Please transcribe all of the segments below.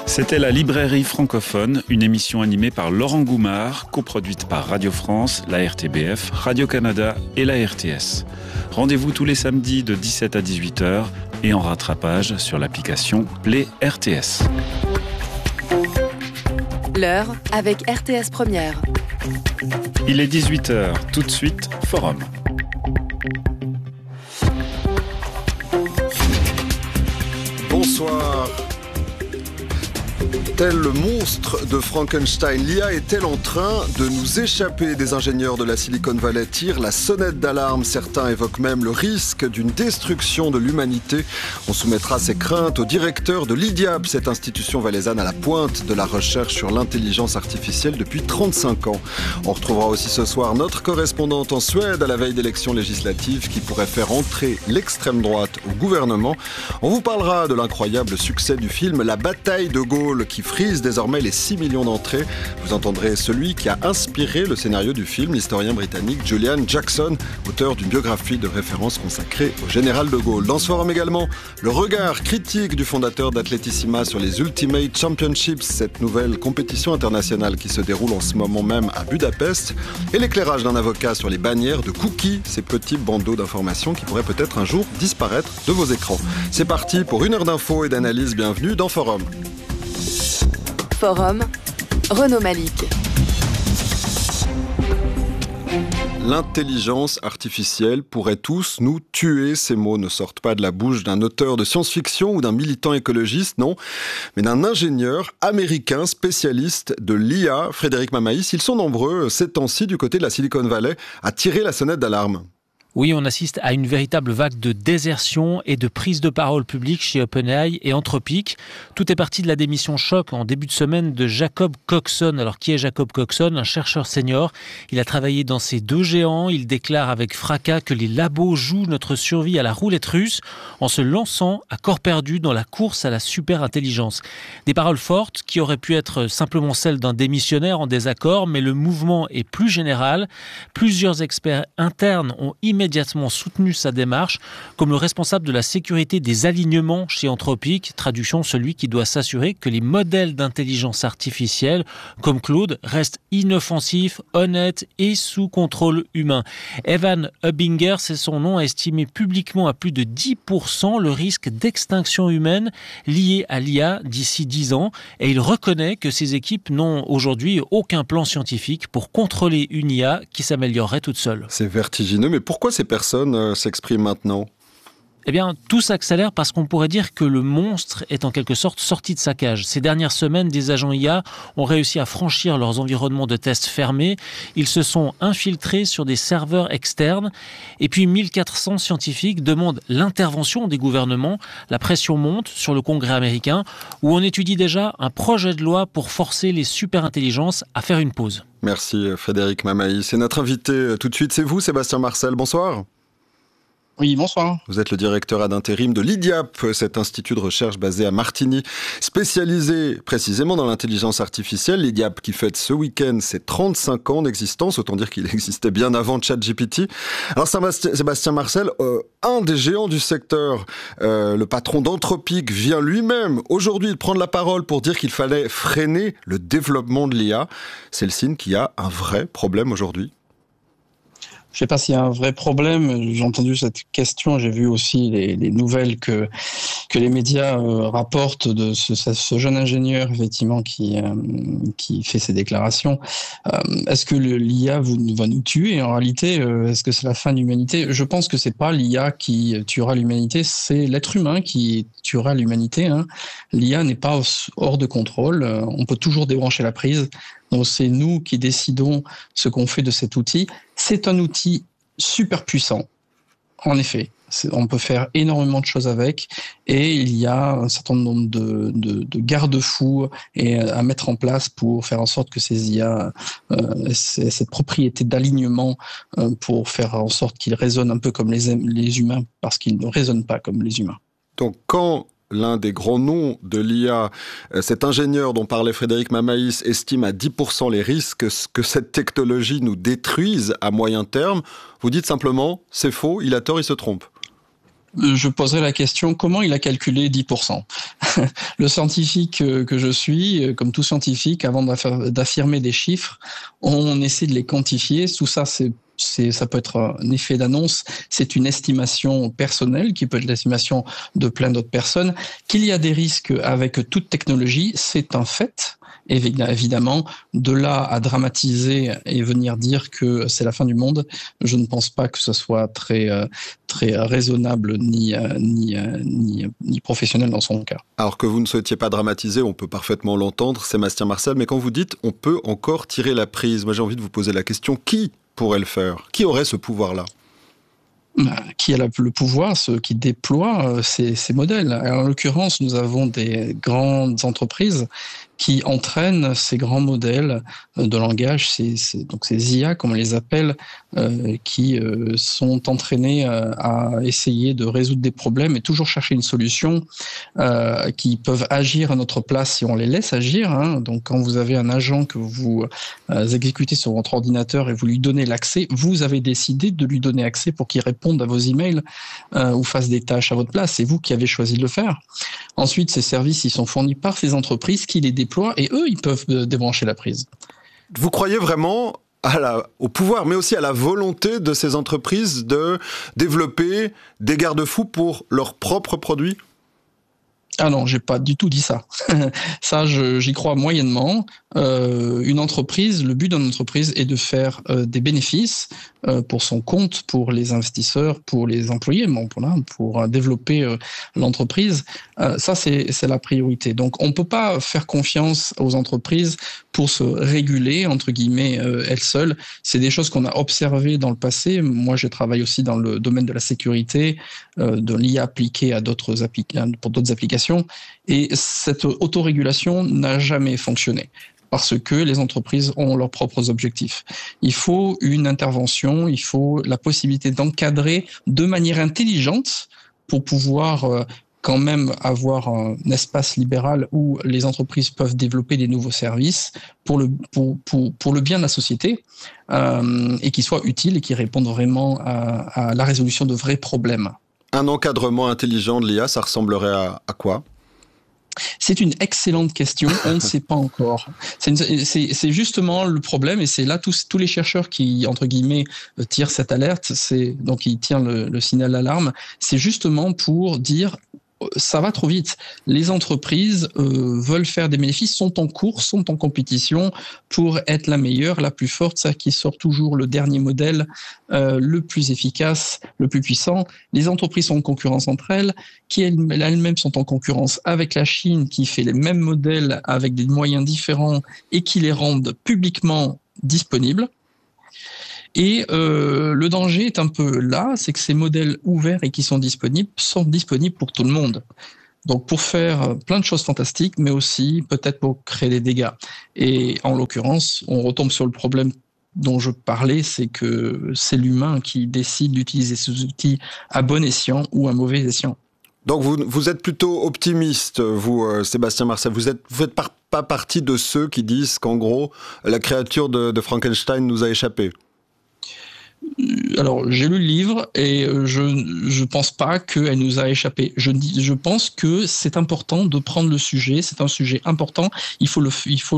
C'était la librairie francophone, une émission animée par Laurent Goumard, coproduite par Radio France, la RTBF, Radio-Canada et la RTS. Rendez-vous tous les samedis de 17 à 18h et en rattrapage sur l'application Play RTS. L'heure avec RTS Première. Il est 18h, tout de suite, Forum. Bonsoir. Tel le monstre de Frankenstein, l'IA est-elle en train de nous échapper? Des ingénieurs de la Silicon Valley tirent la sonnette d'alarme. Certains évoquent même le risque d'une destruction de l'humanité. On soumettra ces craintes au directeur de l'IDIAP, cette institution valaisanne à la pointe de la recherche sur l'intelligence artificielle depuis 35 ans. On retrouvera aussi ce soir notre correspondante en Suède à la veille d'élections législatives qui pourrait faire entrer l'extrême droite au gouvernement. On vous parlera de l'incroyable succès du film La bataille de Gaulle qui frise désormais les 6 millions d'entrées. Vous entendrez celui qui a inspiré le scénario du film, l'historien britannique Julian Jackson, auteur d'une biographie de référence consacrée au général de Gaulle. Dans ce forum également, le regard critique du fondateur d'Atletissima sur les Ultimate Championships, cette nouvelle compétition internationale qui se déroule en ce moment même à Budapest, et l'éclairage d'un avocat sur les bannières de cookies, ces petits bandeaux d'informations qui pourraient peut-être un jour disparaître de vos écrans. C'est parti pour une heure d'infos et d'analyse. Bienvenue dans Forum. Forum, Renaud Malik. L'intelligence artificielle pourrait tous nous tuer. Ces mots ne sortent pas de la bouche d'un auteur de science-fiction ou d'un militant écologiste, non, mais d'un ingénieur américain spécialiste de l'IA, Frédéric Mamaïs. Ils sont nombreux ces temps-ci du côté de la Silicon Valley à tirer la sonnette d'alarme. Oui, on assiste à une véritable vague de désertion et de prise de parole publique chez OpenAI et Anthropic. Tout est parti de la démission choc en début de semaine de Jacob Coxon. Alors, qui est Jacob Coxon? Un chercheur senior. Il a travaillé dans ces deux géants. Il déclare avec fracas que les labos jouent notre survie à la roulette russe en se lançant à corps perdu dans la course à la super-intelligence. Des paroles fortes qui auraient pu être simplement celles d'un démissionnaire en désaccord, mais le mouvement est plus général. Plusieurs experts internes ont immédiatement soutenu sa démarche, comme le responsable de la sécurité des alignements chez Anthropic, traduction celui qui doit s'assurer que les modèles d'intelligence artificielle, comme Claude, restent inoffensifs, honnêtes et sous contrôle humain. Evan Hubinger, c'est son nom, a estimé publiquement à plus de 10% le risque d'extinction humaine lié à l'IA d'ici 10 ans, et il reconnaît que ses équipes n'ont aujourd'hui aucun plan scientifique pour contrôler une IA qui s'améliorerait toute seule. C'est vertigineux, mais pourquoi ces personnes s'expriment maintenant ? Eh bien, tout s'accélère parce qu'on pourrait dire que le monstre est en quelque sorte sorti de sa cage. Ces dernières semaines, des agents IA ont réussi à franchir leurs environnements de tests fermés. Ils se sont infiltrés sur des serveurs externes. Et puis, 1400 scientifiques demandent l'intervention des gouvernements. La pression monte sur le Congrès américain, où on étudie déjà un projet de loi pour forcer les superintelligences à faire une pause. Merci Frédéric Mamaïs. Et notre invité tout de suite, c'est vous, Sébastien Marcel. Bonsoir. Oui, bonsoir. Vous êtes le directeur ad intérim de l'IDIAP, cet institut de recherche basé à Martigny, spécialisé précisément dans l'intelligence artificielle. L'IDIAP qui fête ce week-end ses 35 ans d'existence, autant dire qu'il existait bien avant ChatGPT. Alors Sébastien Marcel, un des géants du secteur, le patron d'Anthropic, vient lui-même aujourd'hui de prendre la parole pour dire qu'il fallait freiner le développement de l'IA. C'est le signe qu'il y a un vrai problème aujourd'hui. Je ne sais pas s'il y a un vrai problème. J'ai entendu cette question. J'ai vu aussi les nouvelles que les médias rapportent de ce jeune ingénieur effectivement qui fait ces déclarations. Est-ce que l'IA va nous tuer? En réalité, est-ce que c'est la fin de l'humanité? Je pense que c'est pas l'IA qui tuera l'humanité, c'est l'être humain qui tuera l'humanité. Hein. L'IA n'est pas hors de contrôle. On peut toujours débrancher la prise. Donc c'est nous qui décidons ce qu'on fait de cet outil. C'est un outil super puissant, en effet. On peut faire énormément de choses avec et il y a un certain nombre de garde-fous à mettre en place pour faire en sorte que ces IA, cette propriété d'alignement pour faire en sorte qu'ils résonnent un peu comme les humains parce qu'ils ne résonnent pas comme les humains. Donc quand l'un des grands noms de l'IA, cet ingénieur dont parlait Frédéric Mamaïs, estime à 10% les risques que cette technologie nous détruise à moyen terme, vous dites simplement, c'est faux, il a tort, il se trompe. Je poserai la question, comment il a calculé 10%? Le scientifique que je suis, comme tout scientifique, avant d'affirmer des chiffres, on essaie de les quantifier. Tout ça, ça peut être un effet d'annonce, c'est une estimation personnelle qui peut être l'estimation de plein d'autres personnes. Qu'il y a des risques avec toute technologie, c'est un fait. Évidemment, de là à dramatiser et venir dire que c'est la fin du monde, je ne pense pas que ce soit très raisonnable ni professionnel dans son cas. Alors que vous ne souhaitiez pas dramatiser, on peut parfaitement l'entendre, Sébastien Marcel, mais quand vous dites on peut encore tirer la prise, moi j'ai envie de vous poser la question, qui pourrait le faire? Qui aurait ce pouvoir-là? Qui a le pouvoir, ceux qui déploient ces modèles. Alors, en l'occurrence, nous avons des grandes entreprises qui entraînent ces grands modèles de langage, donc ces IA, comme on les appelle, qui sont entraînés à essayer de résoudre des problèmes et toujours chercher une solution, qui peuvent agir à notre place si on les laisse agir. Hein. Donc, quand vous avez un agent que vous exécutez sur votre ordinateur et vous lui donnez l'accès, vous avez décidé de lui donner accès pour qu'il réponde à vos emails ou fasse des tâches à votre place. C'est vous qui avez choisi de le faire. Ensuite, ces services, ils sont fournis par ces entreprises qui les déploient et eux, ils peuvent débrancher la prise. Vous croyez vraiment au pouvoir, mais aussi à la volonté de ces entreprises de développer des garde-fous pour leurs propres produits ? Ah non, j'ai pas du tout dit ça. Ça, j'y crois moyennement. Une entreprise, le but d'une entreprise est de faire des bénéfices pour son compte, pour les investisseurs, pour les employés, pour développer l'entreprise. Ça, c'est la priorité. Donc, on peut pas faire confiance aux entreprises pour se réguler, entre guillemets, elles seules. C'est des choses qu'on a observées dans le passé. Moi, je travaille aussi dans le domaine de la sécurité, de l'IA appliquée à pour d'autres applications. Et cette autorégulation n'a jamais fonctionné parce que les entreprises ont leurs propres objectifs. Il faut une intervention, il faut la possibilité d'encadrer de manière intelligente pour pouvoir quand même avoir un espace libéral où les entreprises peuvent développer des nouveaux services pour le bien de la société et qui soient utiles et qui répondent vraiment à la résolution de vrais problèmes. Un encadrement intelligent de l'IA, ça ressemblerait à quoi ? C'est une excellente question, on ne sait pas encore. C'est justement le problème, et c'est là tous les chercheurs qui, entre guillemets, tirent cette alerte, donc ils tirent le signal d'alarme, c'est justement pour dire ça va trop vite. Les entreprises veulent faire des bénéfices, sont en course, sont en compétition pour être la meilleure, la plus forte, ça qui sort toujours le dernier modèle, le plus efficace, le plus puissant. Les entreprises sont en concurrence entre elles, qui elles-mêmes sont en concurrence avec la Chine, qui fait les mêmes modèles avec des moyens différents et qui les rendent publiquement disponibles. Et le danger est un peu là, c'est que ces modèles ouverts et qui sont disponibles pour tout le monde. Donc pour faire plein de choses fantastiques, mais aussi peut-être pour créer des dégâts. Et en l'occurrence, on retombe sur le problème dont je parlais, c'est que c'est l'humain qui décide d'utiliser ces outils à bon escient ou à mauvais escient. Donc vous êtes plutôt optimiste, vous, Sébastien Marcel. Vous êtes pas partie de ceux qui disent qu'en gros, la créature de Frankenstein nous a échappé. Alors, j'ai lu le livre et je pense pas qu'elle nous a échappé. Je pense que c'est important de prendre le sujet. C'est un sujet important. Il faut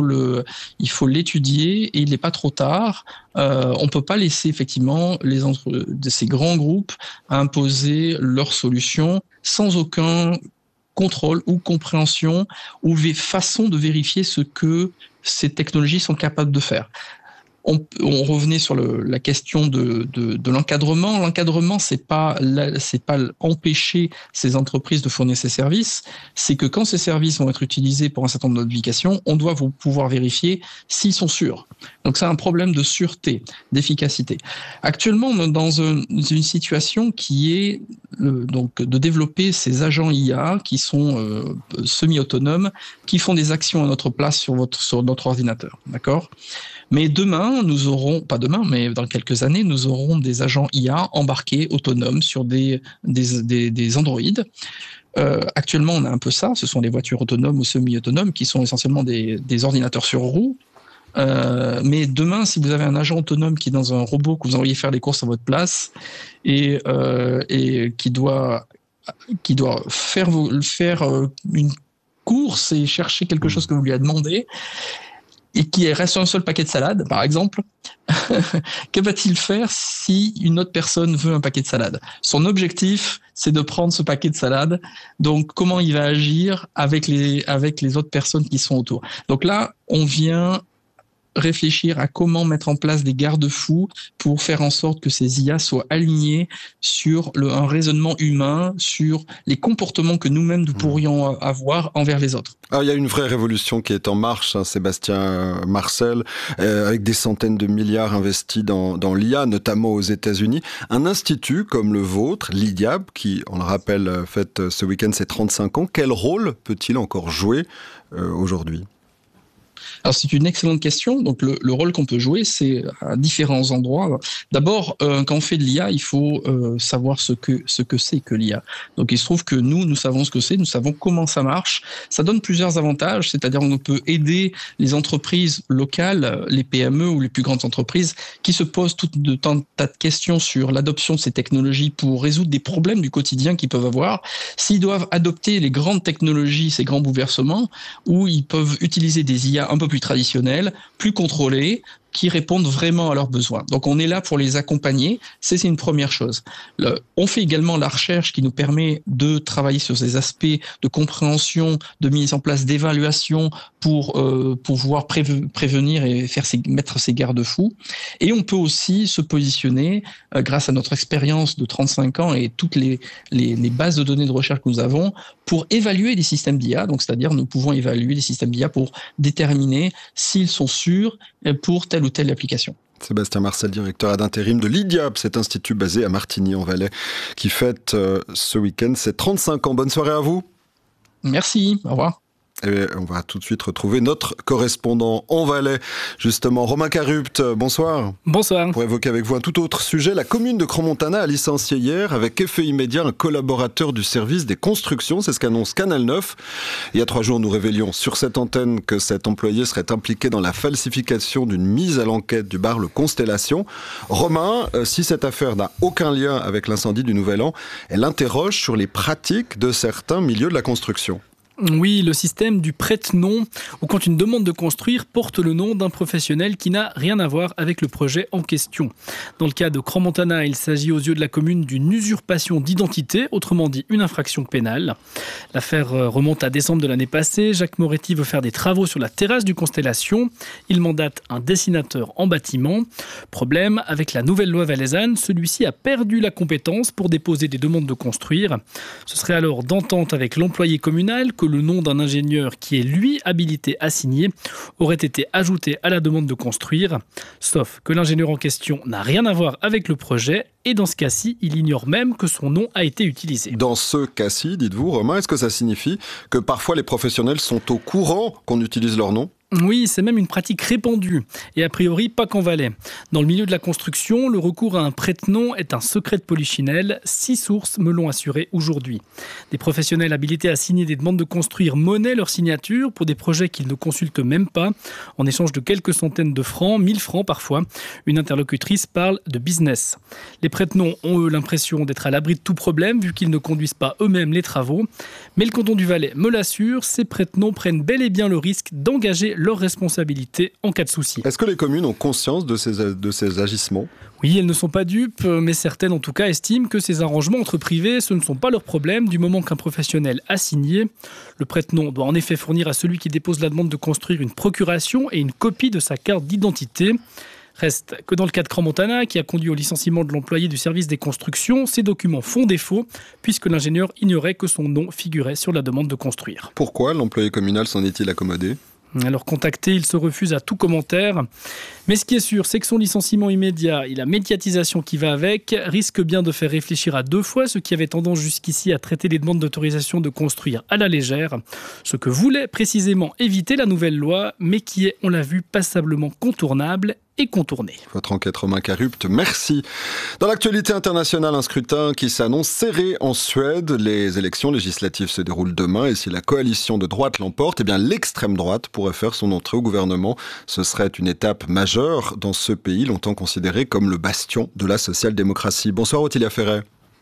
l'étudier et il n'est pas trop tard. On peut pas laisser effectivement ces grands groupes imposer leurs solutions sans aucun contrôle ou compréhension ou façon de vérifier ce que ces technologies sont capables de faire. On revenait sur la question de l'encadrement. L'encadrement, c'est pas empêcher ces entreprises de fournir ces services. C'est que quand ces services vont être utilisés pour un certain nombre d'applications, on doit pouvoir vérifier s'ils sont sûrs. Donc c'est un problème de sûreté, d'efficacité. Actuellement, on est dans une situation qui est donc de développer ces agents IA qui sont semi-autonomes, qui font des actions à notre place sur notre ordinateur. D'accord ? Mais demain, mais dans quelques années, nous aurons des agents IA embarqués, autonomes, sur des androïdes. Actuellement, on a un peu ça. Ce sont des voitures autonomes ou semi-autonomes qui sont essentiellement des ordinateurs sur roues. Mais demain, si vous avez un agent autonome qui est dans un robot que vous envoyez faire les courses à votre place et qui doit faire une course et chercher quelque chose que vous lui avez demandé, et qui reste un seul paquet de salade, par exemple, que va-t-il faire si une autre personne veut un paquet de salade? Son objectif, c'est de prendre ce paquet de salade. Donc, comment il va agir avec les autres personnes qui sont autour? Donc là, on vient réfléchir à comment mettre en place des garde-fous pour faire en sorte que ces IA soient alignés sur un raisonnement humain, sur les comportements que nous-mêmes nous pourrions avoir envers les autres. Alors, il y a une vraie révolution qui est en marche, Sébastien Marcel, avec des centaines de milliards investis dans l'IA, notamment aux États-Unis. Un institut comme le vôtre, l'IDIAB, qui, on le rappelle, fête ce week-end ses 35 ans, quel rôle peut-il encore jouer aujourd'hui ? Alors c'est une excellente question. Donc le rôle qu'on peut jouer, c'est à différents endroits. D'abord, quand on fait de l'IA, il faut savoir ce que c'est que l'IA. Donc il se trouve que nous savons ce que c'est, nous savons comment ça marche. Ça donne plusieurs avantages, c'est-à-dire qu'on peut aider les entreprises locales, les PME ou les plus grandes entreprises qui se posent tout de tas de questions sur l'adoption de ces technologies pour résoudre des problèmes du quotidien qu'ils peuvent avoir. S'ils doivent adopter les grandes technologies, ces grands bouleversements, ou ils peuvent utiliser des IA un peu plus traditionnels, plus contrôlés, qui répondent vraiment à leurs besoins. Donc on est là pour les accompagner, c'est une première chose. On fait également la recherche qui nous permet de travailler sur ces aspects de compréhension, de mise en place d'évaluation pour pouvoir prévenir et mettre ces garde-fous. Et on peut aussi se positionner, grâce à notre expérience de 35 ans et toutes les bases de données de recherche que nous avons, pour évaluer les systèmes d'IA. Donc c'est-à-dire nous pouvons évaluer les systèmes d'IA pour déterminer s'ils sont sûrs pour telle ou telle application. Sébastien Marcel, directeur ad intérim de l'IDIAB, cet institut basé à Martigny-en-Valais, qui fête ce week-end ses 35 ans. Bonne soirée à vous. Merci, au revoir. Et on va tout de suite retrouver notre correspondant en Valais, justement, Romain Carupt. Bonsoir. Bonsoir. Pour évoquer avec vous un tout autre sujet, la commune de Crans-Montana a licencié hier, avec effet immédiat, un collaborateur du service des constructions. C'est ce qu'annonce Canal 9. Il y a 3 jours, nous révélions sur cette antenne que cet employé serait impliqué dans la falsification d'une mise à l'enquête du bar Le Constellation. Romain, si cette affaire n'a aucun lien avec l'incendie du Nouvel An, elle interroge sur les pratiques de certains milieux de la construction. Oui, le système du prête-nom, où quand une demande de construire porte le nom d'un professionnel qui n'a rien à voir avec le projet en question. Dans le cas de Crans-Montana, il s'agit aux yeux de la commune d'une usurpation d'identité, autrement dit une infraction pénale. L'affaire remonte à décembre de l'année passée. Jacques Moretti veut faire des travaux sur la terrasse du Constellation. Il mandate un dessinateur en bâtiment. Problème, avec la nouvelle loi valaisanne, celui-ci a perdu la compétence pour déposer des demandes de construire. Ce serait alors d'entente avec l'employé communal que le nom d'un ingénieur qui est lui habilité à signer aurait été ajouté à la demande de construire. Sauf que l'ingénieur en question n'a rien à voir avec le projet et dans ce cas-ci, il ignore même que son nom a été utilisé. Dans ce cas-ci, dites-vous, Romain, est-ce que ça signifie que parfois les professionnels sont au courant qu'on utilise leur nom ? Oui, c'est même une pratique répandue, et a priori pas qu'en Valais. Dans le milieu de la construction, le recours à un prête-nom est un secret de polichinelle. 6 sources me l'ont assuré aujourd'hui. Des professionnels habilités à signer des demandes de construire monnaient leur signature pour des projets qu'ils ne consultent même pas, en échange de quelques centaines de francs, 1000 francs parfois. Une interlocutrice parle de business. Les prête-noms ont eux l'impression d'être à l'abri de tout problème, vu qu'ils ne conduisent pas eux-mêmes les travaux. Mais le canton du Valais me l'assure, ces prête-noms prennent bel et bien le risque d'engager leur responsabilité en cas de souci. Est-ce que les communes ont conscience de ces agissements ? Oui, elles ne sont pas dupes, mais certaines en tout cas estiment que ces arrangements entre privés, ce ne sont pas leurs problèmes du moment qu'un professionnel a signé. Le prête-nom doit en effet fournir à celui qui dépose la demande de construire une procuration et une copie de sa carte d'identité. Reste que dans le cas de Crans-Montana, qui a conduit au licenciement de l'employé du service des constructions, ces documents font défaut, puisque l'ingénieur ignorait que son nom figurait sur la demande de construire. Pourquoi l'employé communal s'en est-il accommodé ? Alors contacté, il se refuse à tout commentaire. Mais ce qui est sûr, c'est que son licenciement immédiat et la médiatisation qui va avec risquent bien de faire réfléchir à 2 fois ceux qui avaient tendance jusqu'ici à traiter les demandes d'autorisation de construire à la légère. Ce que voulait précisément éviter la nouvelle loi, mais qui est, on l'a vu, passablement contournable et contourné. Votre enquête, Romain Carupt, merci. Dans l'actualité internationale, un scrutin qui s'annonce serré en Suède. Les élections législatives se déroulent demain et si la coalition de droite l'emporte, eh bien l'extrême droite pourrait faire son entrée au gouvernement. Ce serait une étape majeure dans ce pays, longtemps considéré comme le bastion de la social-démocratie. Bonsoir Ottilia Ferret.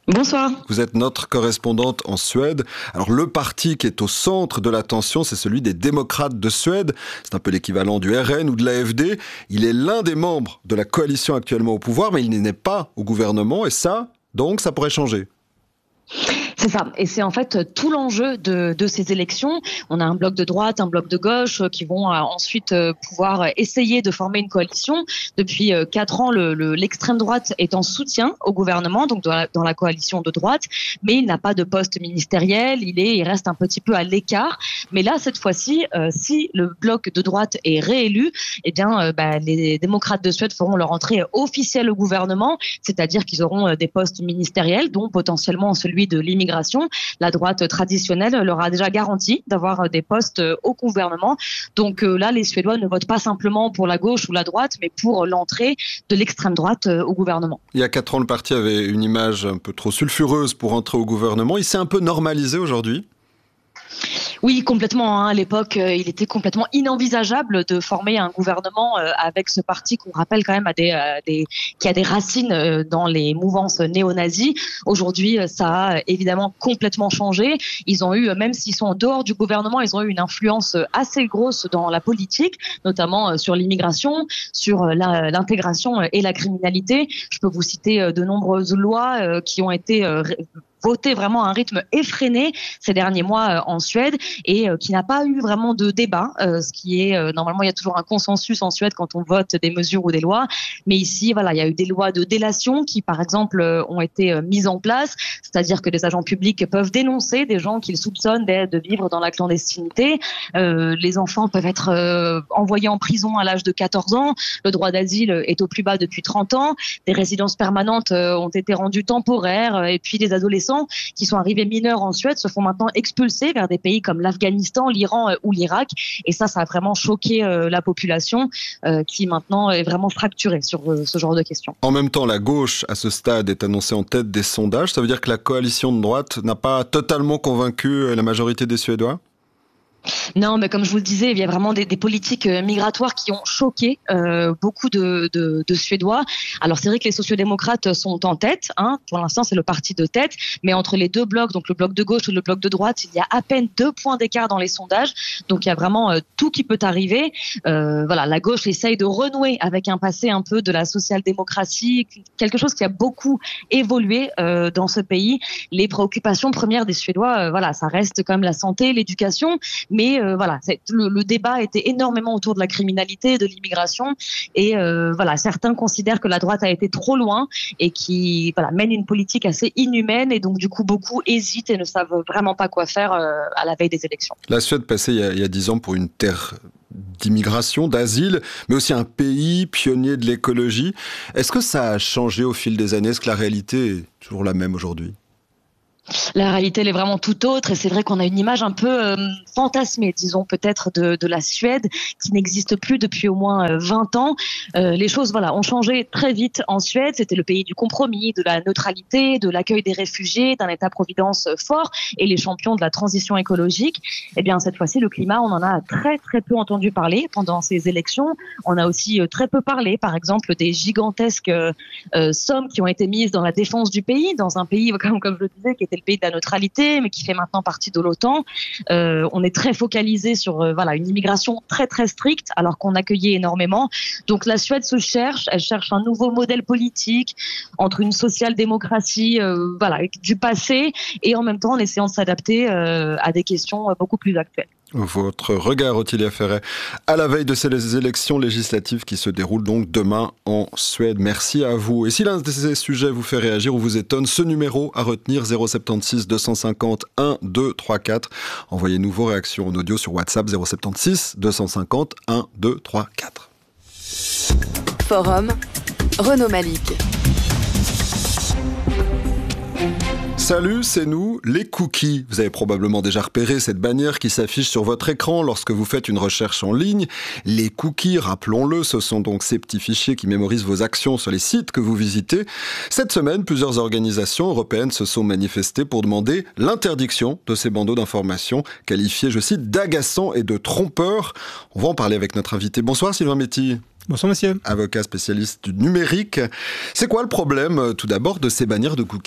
Bonsoir. Vous êtes notre correspondante en Suède. Alors le parti qui est au centre de l'attention, c'est celui des démocrates de Suède. C'est un peu l'équivalent du RN ou de l'AFD. Il est l'un des membres de la coalition actuellement au pouvoir, mais il n'est pas au gouvernement. Et ça, donc, ça pourrait changer. C'est ça. Et c'est en fait tout l'enjeu de ces élections. On a un bloc de droite, un bloc de gauche qui vont ensuite pouvoir essayer de former une coalition. Depuis 4 ans, l'extrême droite est en soutien au gouvernement, donc dans la coalition de droite, mais il n'a pas de poste ministériel, il reste un petit peu à l'écart. Mais là, cette fois-ci, si le bloc de droite est réélu, eh bien, les démocrates de Suède feront leur entrée officielle au gouvernement, c'est-à-dire qu'ils auront des postes ministériels, dont potentiellement celui de l'immigration. La droite traditionnelle leur a déjà garanti d'avoir des postes au gouvernement. Donc là, les Suédois ne votent pas simplement pour la gauche ou la droite, mais pour l'entrée de l'extrême droite au gouvernement. Il y a 4 ans, le parti avait une image un peu trop sulfureuse pour entrer au gouvernement. Il s'est un peu normalisé aujourd'hui ? Oui, complètement. À l'époque, il était complètement inenvisageable de former un gouvernement avec ce parti qu'on rappelle quand même qui a des racines dans les mouvances néo-nazis. Aujourd'hui, ça a évidemment complètement changé. Ils ont eu, même s'ils sont en dehors du gouvernement, ils ont eu une influence assez grosse dans la politique, notamment sur l'immigration, sur l'intégration et la criminalité. Je peux vous citer de nombreuses lois qui ont été voté vraiment à un rythme effréné ces derniers mois en Suède et qui n'a pas eu vraiment de débat, ce qui est normalement il y a toujours un consensus en Suède quand on vote des mesures ou des lois, mais ici voilà, il y a eu des lois de délation qui par exemple ont été mises en place, c'est-à-dire que les agents publics peuvent dénoncer des gens qu'ils soupçonnent de vivre dans la clandestinité, les enfants peuvent être envoyés en prison à l'âge de 14 ans, le droit d'asile est au plus bas depuis 30 ans, des résidences permanentes ont été rendues temporaires et puis les adolescents qui sont arrivés mineurs en Suède se font maintenant expulser vers des pays comme l'Afghanistan, l'Iran ou l'Irak. Et ça a vraiment choqué la population qui maintenant est vraiment fracturée sur ce genre de questions. En même temps, la gauche, à ce stade, est annoncée en tête des sondages. Ça veut dire que la coalition de droite n'a pas totalement convaincu la majorité des Suédois ? Non, mais comme je vous le disais, il y a vraiment des politiques migratoires qui ont choqué beaucoup de Suédois. Alors c'est vrai que les sociodémocrates sont en tête, pour l'instant c'est le parti de tête, mais entre les deux blocs, donc le bloc de gauche et le bloc de droite, il y a à peine 2 points d'écart dans les sondages, donc il y a vraiment tout qui peut arriver. Voilà, la gauche essaye de renouer avec un passé un peu de la social-démocratie, quelque chose qui a beaucoup évolué dans ce pays. Les préoccupations premières des Suédois, voilà, ça reste quand même la santé, l'éducation. Mais voilà, le débat était énormément autour de la criminalité, de l'immigration, et voilà, certains considèrent que la droite a été trop loin et qui mène une politique assez inhumaine, et donc du coup beaucoup hésitent et ne savent vraiment pas quoi faire à la veille des élections. La Suède passait il y a 10 ans pour une terre d'immigration, d'asile, mais aussi un pays pionnier de l'écologie. Est-ce que ça a changé au fil des années ? Est-ce que la réalité est toujours la même aujourd'hui ? La réalité, elle est vraiment tout autre, et c'est vrai qu'on a une image un peu fantasmée, disons peut-être, de la Suède, qui n'existe plus depuis au moins 20 ans. Les choses ont changé très vite en Suède. C'était le pays du compromis, de la neutralité, de l'accueil des réfugiés, d'un État-providence fort, et les champions de la transition écologique. Eh bien, cette fois-ci, le climat, on en a très très peu entendu parler pendant ces élections. On a aussi très peu parlé, par exemple, des gigantesques sommes qui ont été mises dans la défense du pays, dans un pays, comme je le disais, qui était le pays de la neutralité, mais qui fait maintenant partie de l'OTAN. On est très focalisé sur une immigration très très stricte, alors qu'on accueillait énormément. Donc la Suède elle cherche un nouveau modèle politique entre une social-démocratie du passé, et en même temps en essayant de s'adapter à des questions beaucoup plus actuelles. Votre regard, Ottilia Ferret, à la veille de ces élections législatives qui se déroulent donc demain en Suède. Merci à vous. Et si l'un de ces sujets vous fait réagir ou vous étonne, ce numéro à retenir, 076 250 1234. Envoyez-nous vos réactions en audio sur WhatsApp, 076 250 1234. Forum, Renaud Malik. Salut, c'est nous, les cookies. Vous avez probablement déjà repéré cette bannière qui s'affiche sur votre écran lorsque vous faites une recherche en ligne. Les cookies, rappelons-le, ce sont donc ces petits fichiers qui mémorisent vos actions sur les sites que vous visitez. Cette semaine, plusieurs organisations européennes se sont manifestées pour demander l'interdiction de ces bandeaux d'informations qualifiés, je cite, d'agaçants et de trompeurs. On va en parler avec notre invité. Bonsoir Sylvain Méty. Bonsoir monsieur. Avocat spécialiste du numérique. C'est quoi le problème, tout d'abord, de ces bannières de cookies ?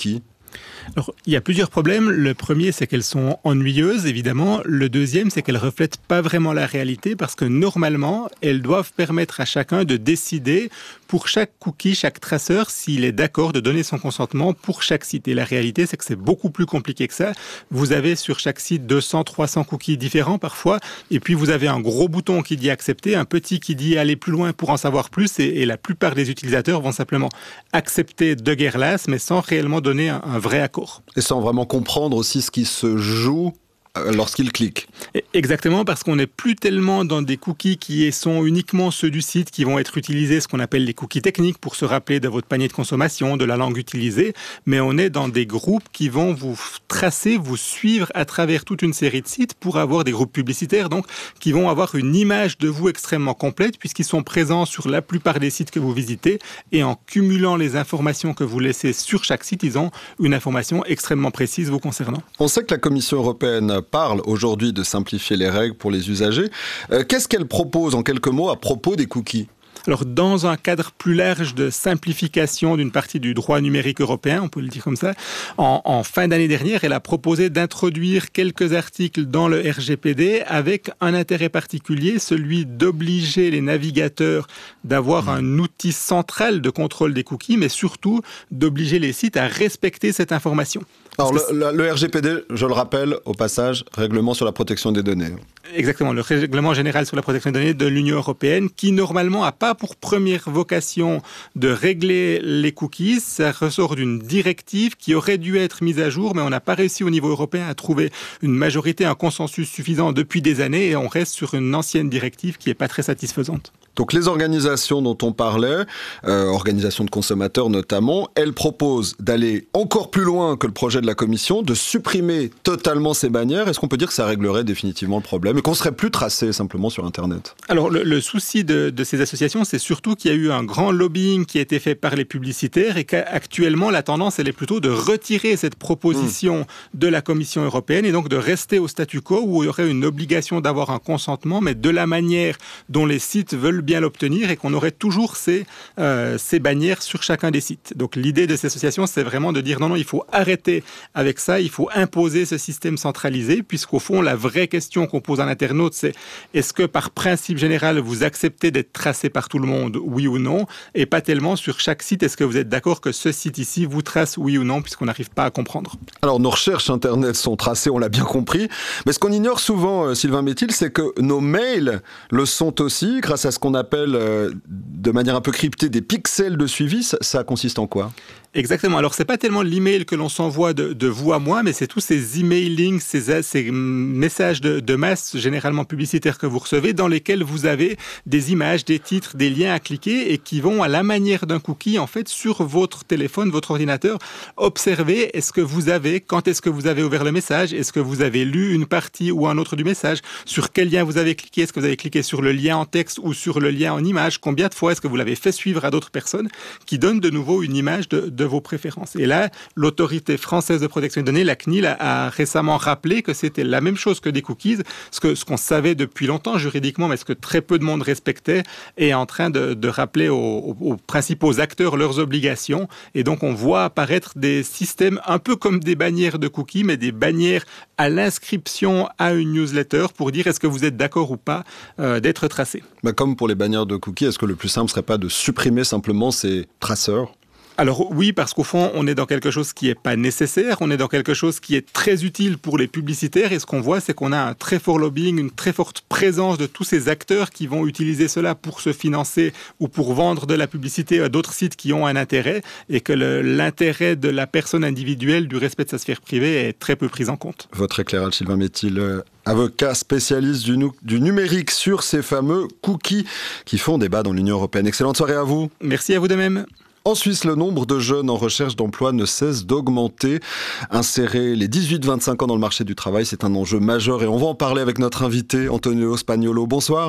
Alors, il y a plusieurs problèmes. Le premier, c'est qu'elles sont ennuyeuses, évidemment. Le deuxième, c'est qu'elles ne reflètent pas vraiment la réalité parce que normalement, elles doivent permettre à chacun de décider pour chaque cookie, chaque traceur, s'il est d'accord de donner son consentement pour chaque site. Et la réalité, c'est que c'est beaucoup plus compliqué que ça. Vous avez sur chaque site 200, 300 cookies différents parfois. Et puis, vous avez un gros bouton qui dit accepter, un petit qui dit aller plus loin pour en savoir plus. Et la plupart des utilisateurs vont simplement accepter de guerre lasse, mais sans réellement donner un vrai accord. Et sans vraiment comprendre aussi ce qui se joue lorsqu'ils cliquent. Exactement, parce qu'on n'est plus tellement dans des cookies qui sont uniquement ceux du site qui vont être utilisés, ce qu'on appelle les cookies techniques pour se rappeler de votre panier de consommation, de la langue utilisée, mais on est dans des groupes qui vont vous tracer, vous suivre à travers toute une série de sites pour avoir des groupes publicitaires, donc qui vont avoir une image de vous extrêmement complète puisqu'ils sont présents sur la plupart des sites que vous visitez et en cumulant les informations que vous laissez sur chaque site, ils ont une information extrêmement précise vous concernant. On sait que la Commission européenne parle aujourd'hui de simplifier les règles pour les usagers. Qu'est-ce qu'elle propose en quelques mots à propos des cookies ? Alors, dans un cadre plus large de simplification d'une partie du droit numérique européen, on peut le dire comme ça, en fin d'année dernière, elle a proposé d'introduire quelques articles dans le RGPD avec un intérêt particulier, celui d'obliger les navigateurs d'avoir un outil central de contrôle des cookies, mais surtout d'obliger les sites à respecter cette information. Alors, le RGPD, je le rappelle, au passage, règlement sur la protection des données. Exactement, le règlement général sur la protection des données de l'Union européenne, qui normalement n'a pas pour première vocation de régler les cookies. Ça ressort d'une directive qui aurait dû être mise à jour, mais on n'a pas réussi au niveau européen à trouver une majorité, un consensus suffisant depuis des années, et on reste sur une ancienne directive qui n'est pas très satisfaisante. Donc les organisations dont on parlait, organisations de consommateurs notamment, elles proposent d'aller encore plus loin que le projet de la Commission, de supprimer totalement ces bannières. Est-ce qu'on peut dire que ça réglerait définitivement le problème et qu'on serait plus tracé simplement sur Internet ? Alors le souci de ces associations, c'est surtout qu'il y a eu un grand lobbying qui a été fait par les publicitaires et qu'actuellement la tendance elle est plutôt de retirer cette proposition de la Commission européenne et donc de rester au statu quo où il y aurait une obligation d'avoir un consentement, mais de la manière dont les sites veulent bien l'obtenir et qu'on aurait toujours ces bannières sur chacun des sites. Donc l'idée de ces associations, c'est vraiment de dire non, il faut arrêter avec ça, il faut imposer ce système centralisé, puisqu'au fond, la vraie question qu'on pose à l'internaute, c'est est-ce que par principe général, vous acceptez d'être tracé par tout le monde, oui ou non, et pas tellement sur chaque site, est-ce que vous êtes d'accord que ce site ici vous trace, oui ou non, puisqu'on n'arrive pas à comprendre. Alors nos recherches Internet sont tracées, on l'a bien compris, mais ce qu'on ignore souvent, Sylvain Métil, c'est que nos mails le sont aussi, grâce à ce qu'on appelle de manière un peu cryptée des pixels de suivi. Ça consiste en quoi ? Exactement. Alors, c'est pas tellement l'email que l'on s'envoie de vous à moi, mais c'est tous ces emailing, ces messages de masse, généralement publicitaires que vous recevez, dans lesquels vous avez des images, des titres, des liens à cliquer et qui vont à la manière d'un cookie, en fait, sur votre téléphone, votre ordinateur, observer quand est-ce que vous avez ouvert le message, est-ce que vous avez lu une partie ou un autre du message, sur quel lien vous avez cliqué, est-ce que vous avez cliqué sur le lien en texte ou sur le lien en image, combien de fois est-ce que vous l'avez fait suivre à d'autres personnes, qui donnent de nouveau une image de vos préférences. Et là, l'autorité française de protection des données, la CNIL, a récemment rappelé que c'était la même chose que des cookies, ce qu'on savait depuis longtemps juridiquement, mais ce que très peu de monde respectait, est en train de rappeler aux principaux acteurs leurs obligations. Et donc, on voit apparaître des systèmes un peu comme des bannières de cookies, mais des bannières à l'inscription à une newsletter pour dire est-ce que vous êtes d'accord ou pas d'être tracé. Comme pour les bannières de cookies, est-ce que le plus simple serait pas de supprimer simplement ces traceurs ? Alors oui, parce qu'au fond, on est dans quelque chose qui n'est pas nécessaire, on est dans quelque chose qui est très utile pour les publicitaires et ce qu'on voit, c'est qu'on a un très fort lobbying, une très forte présence de tous ces acteurs qui vont utiliser cela pour se financer ou pour vendre de la publicité à d'autres sites qui ont un intérêt et que l'intérêt de la personne individuelle, du respect de sa sphère privée est très peu pris en compte. Votre éclairage, Sylvain Métil, avocat spécialiste du numérique sur ces fameux cookies qui font débat dans l'Union européenne. Excellente soirée à vous. Merci à vous de même. En Suisse, le nombre de jeunes en recherche d'emploi ne cesse d'augmenter. Insérer les 18-25 ans dans le marché du travail, c'est un enjeu majeur et on va en parler avec notre invité, Antonio Spagnolo. Bonsoir.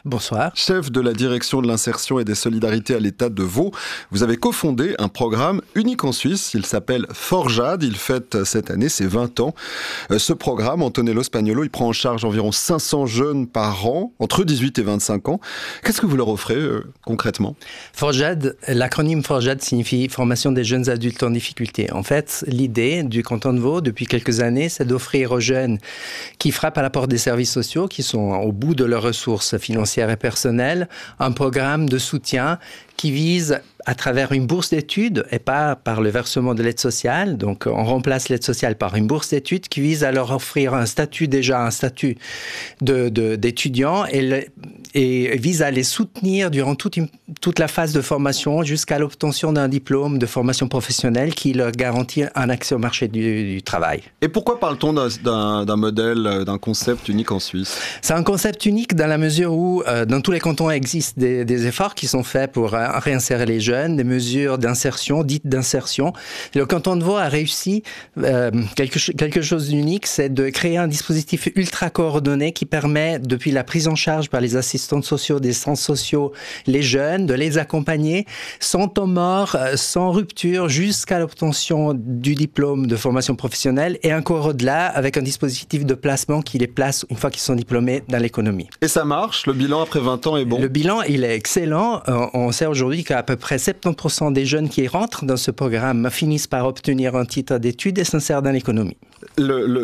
Bonsoir. Chef de la direction de l'insertion et des solidarités à l'État de Vaud, vous avez cofondé un programme unique en Suisse. Il s'appelle Forjad. Il fête cette année ses 20 ans. Ce programme, Antonello Spagnolo, il prend en charge environ 500 jeunes par an, entre 18 et 25 ans. Qu'est-ce que vous leur offrez concrètement ? Forjad, l'acronyme Forjad signifie Formation des jeunes adultes en difficulté. En fait, l'idée du canton de Vaud, depuis quelques années, c'est d'offrir aux jeunes qui frappent à la porte des services sociaux, qui sont au bout de leurs ressources financières et personnelles, un programme de soutien qui vise à travers une bourse d'études et pas par le versement de l'aide sociale. Donc, on remplace l'aide sociale par une bourse d'études qui vise à leur offrir un statut d'étudiant et vise à les soutenir durant toute la phase de formation jusqu'à l'obtention d'un diplôme de formation professionnelle qui leur garantit un accès au marché du travail. Et pourquoi parle-t-on d'un modèle, d'un concept unique en Suisse ? C'est un concept unique dans la mesure où dans tous les cantons existent des efforts qui sont faits pour réinsérer les jeunes, des mesures d'insertion, dites d'insertion. Le canton de Vaud a réussi quelque chose d'unique, c'est de créer un dispositif ultra coordonné qui permet, depuis la prise en charge par les assistants sociaux des centres sociaux, les jeunes, de les accompagner sans temps mort, sans rupture, jusqu'à l'obtention du diplôme de formation professionnelle et encore au-delà, avec un dispositif de placement qui les place, une fois qu'ils sont diplômés, dans l'économie. Et ça marche ? Le bilan après 20 ans est bon ? Le bilan, il est excellent. On sait aujourd'hui qu'à peu près 70% des jeunes qui rentrent dans ce programme finissent par obtenir un titre d'études et s'insèrent dans l'économie. Le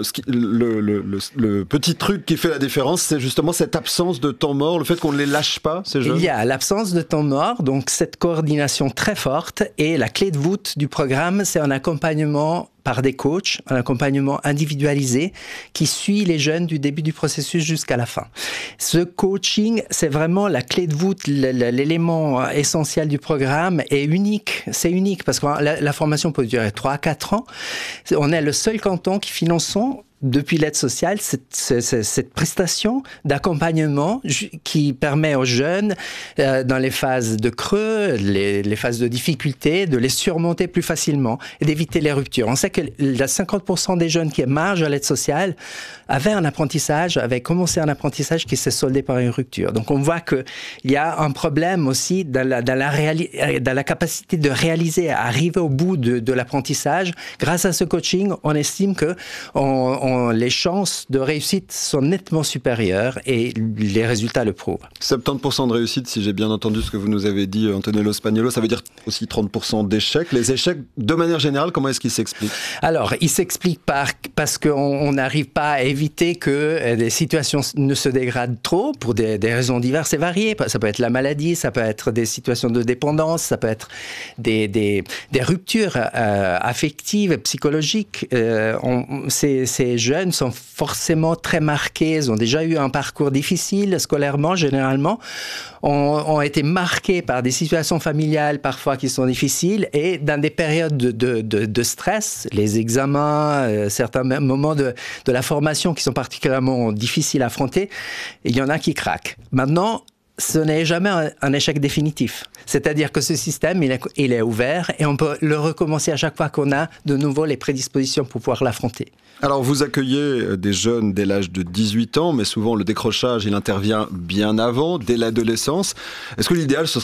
petit truc qui fait la différence, c'est justement cette absence de temps mort, le fait qu'on ne les lâche pas, ces jeunes. Il y a l'absence de temps mort, donc cette coordination très forte, et la clé de voûte du programme, c'est un accompagnement par des coachs, un accompagnement individualisé qui suit les jeunes du début du processus jusqu'à la fin. Ce coaching, c'est vraiment la clé de voûte, l'élément essentiel du programme est unique. C'est unique parce que la formation peut durer 3 à 4 ans. On est le seul canton qui finançons depuis l'aide sociale, cette prestation d'accompagnement qui permet aux jeunes, dans les phases de creux, les phases de difficulté, de les surmonter plus facilement et d'éviter les ruptures. On sait que 50% des jeunes qui émargent à l'aide sociale avaient commencé un apprentissage qui s'est soldé par une rupture. Donc on voit qu'il y a un problème aussi dans la capacité de réaliser, à arriver au bout de l'apprentissage. Grâce à ce coaching, on estime que les chances de réussite sont nettement supérieures et les résultats le prouvent. 70% de réussite, si j'ai bien entendu ce que vous nous avez dit, Antonello Spagnolo, ça veut dire aussi 30% d'échecs. Les échecs, de manière générale, comment est-ce qu'ils s'expliquent ? Alors, ils s'expliquent parce qu'on n'arrive pas à éviter que des situations ne se dégradent trop pour des raisons diverses et variées. Ça peut être la maladie, ça peut être des situations de dépendance, ça peut être des ruptures affectives et psychologiques. Ces jeunes sont forcément très marqués, ils ont déjà eu un parcours difficile scolairement, généralement, ont été marqués par des situations familiales parfois qui sont difficiles et dans des périodes de stress, les examens, certains moments de la formation qui sont particulièrement difficiles à affronter, il y en a qui craquent. Maintenant, ce n'est jamais un échec définitif. C'est-à-dire que ce système, il est ouvert et on peut le recommencer à chaque fois qu'on a de nouveau les prédispositions pour pouvoir l'affronter. Alors, vous accueillez des jeunes dès l'âge de 18 ans, mais souvent le décrochage, il intervient bien avant, dès l'adolescence. Est-ce que l'idéal, ce serait